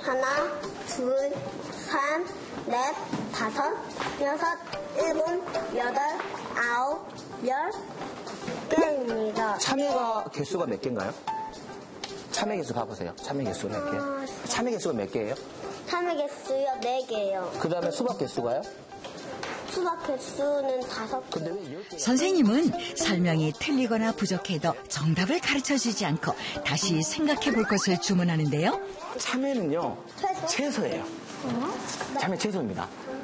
하나, 둘, 셋, 넷, 다섯, 여섯, 일곱, 여덟, 아홉, 열 개입니다. 참외가 개수가 몇 개인가요? 참외 개수 봐보세요. 참외 개수가 몇 개예요? 참외 개수가 몇 개예요? 참외 개수요, 4개예요. 그 다음에 수박 개수가요? 수박 개수는 5개. 근데 왜 10개? 선생님은 설명이 틀리거나 부족해도 정답을 가르쳐주지 않고 다시 생각해 볼 것을 주문하는데요. 참외는요, 채소? 채소예요. 참외 채소입니다.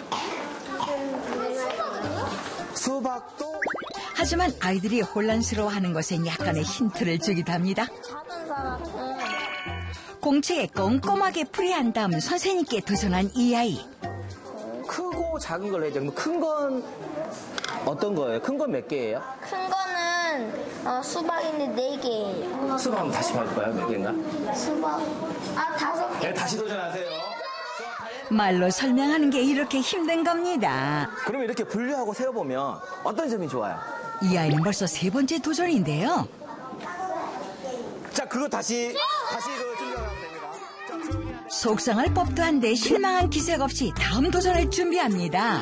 수박도 하지만 아이들이 혼란스러워하는 것엔 약간의 힌트를 주기도 합니다. 작은 사람은 공책에 꼼꼼하게 풀이한 다음 선생님께 도전한 이 아이. 크고 작은 걸로 해야죠. 큰 건 어떤 거예요? 큰 건 몇 개예요? 큰 거는 수박인데 4개예요. 수박 한번 다시 봐볼까요? 몇 개인가? 수박 5개. 네, 다시 도전하세요. 말로 설명하는 게 이렇게 힘든 겁니다. 그러면 이렇게 분류하고 세어보면 어떤 점이 좋아요? 이 아이는 벌써 3번째 도전인데요. 자, 그거 다시 그 준비하면 됩니다. 속상할 법도 한데 실망한 기색 없이 다음 도전을 준비합니다.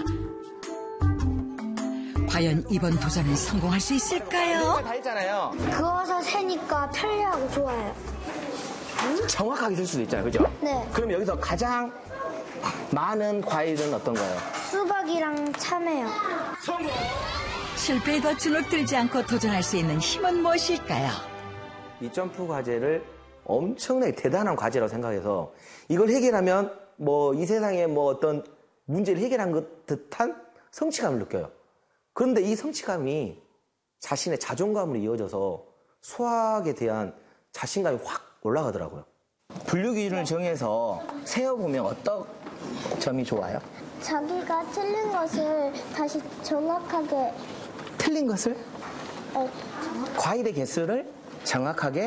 과연 이번 도전은 성공할 수 있을까요? 다 했잖아요. 그어서 세니까 편리하고 좋아요. 정확하게 쓸 수도 있잖아요. 그죠? 네. 그럼 여기서 가장 많은 과일은 어떤 거예요? 수박이랑 참외요. 성공! 실패에도 주눅들지 않고 도전할 수 있는 힘은 무엇일까요? 이 점프 과제를 엄청나게 대단한 과제라고 생각해서 이걸 해결하면 뭐 이 세상에 뭐 어떤 문제를 해결한 것 듯한 성취감을 느껴요. 그런데 이 성취감이 자신의 자존감으로 이어져서 수학에 대한 자신감이 확 올라가더라고요. 분류 기준을 정해서 세어보면 어떤 점이 좋아요? 자기가 틀린 것을 다시 정확하게 틀린 것을? 과일의 개수를 정확하게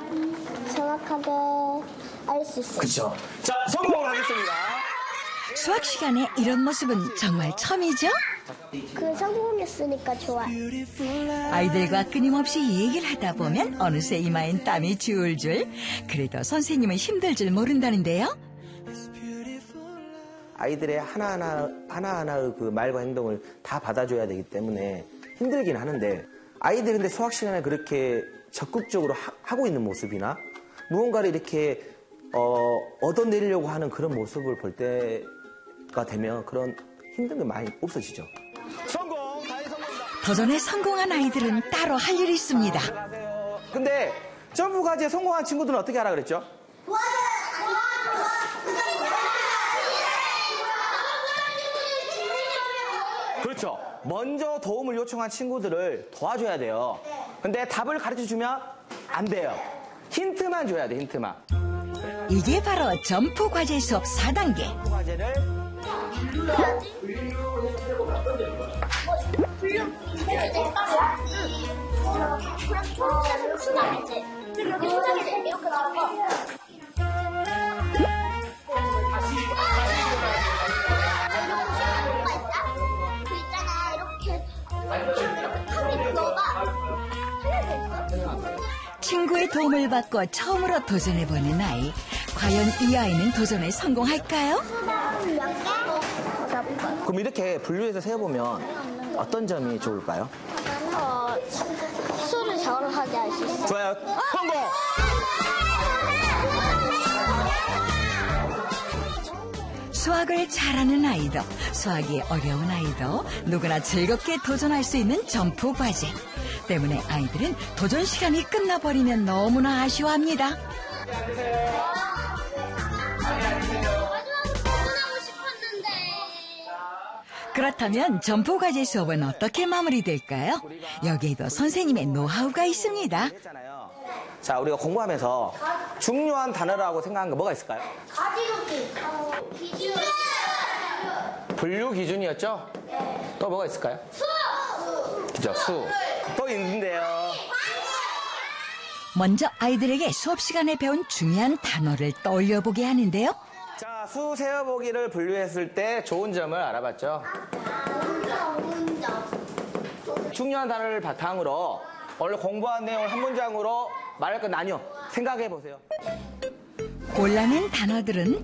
알 수 있어요. 그렇죠. 자, 성공을 하겠습니다. 수학 시간에 이런 모습은 정말 처음이죠? 성공했으니까 좋아요. 아이들과 끊임없이 얘기를 하다 보면 어느새 이마엔 땀이 줄줄. 그래도 선생님은 힘들 줄 모른다는데요. 아이들의 하나하나의 그 말과 행동을 다 받아줘야 되기 때문에 힘들긴 하는데 아이들이 근데 수학 시간에 그렇게 적극적으로 하고 있는 모습이나 무언가를 이렇게 얻어내려고 하는 그런 모습을 볼 때가 되면 그런 힘든 게 많이 없어지죠. 성공! 다행히 성공입니다. 도전에 성공한 아이들은 따로 할 일이 있습니다. 근데 점프 과제에 성공한 친구들은 어떻게 하라 그랬죠? 그렇죠. 먼저 도움을 요청한 친구들을 도와줘야 돼요. 근데 답을 가르쳐주면 안 돼요. 힌트만 줘야 돼, 힌트만. 이게 바로 점프 과제 수업 4단계. 점프 과제를 친구의 도움을 받고 처음으로 도전해보는 아이. 과연 이 아이는 도전에 성공할까요? 그럼 이렇게 분류해서 세어보면 어떤 점이 좋을까요? 수를 정확하게 알 수 있어요. 좋아요. 성공! 수학을 잘하는 아이도, 수학이 어려운 아이도 누구나 즐겁게 도전할 수 있는 점프 과제. 때문에 아이들은 도전 시간이 끝나버리면 너무나 아쉬워합니다. 그렇다면 점프 과제 수업은 어떻게 마무리될까요? 여기에도 선생님의 노하우가 있습니다. 자, 우리가 공부하면서 중요한 단어라고 생각한 거 뭐가 있을까요? 기준. 분류 기준이었죠? 또 뭐가 있을까요? 수. 그죠, 수. 또 있는데요. 먼저 아이들에게 수업 시간에 배운 중요한 단어를 떠올려보게 하는데요. 자, 수 세어보기를 분류했을 때 좋은 점을 알아봤죠? 중요한 단어를 바탕으로 원래 공부한 내용을 한 문장으로 말할 건 아니요. 생각해 보세요. 골라낸 단어들은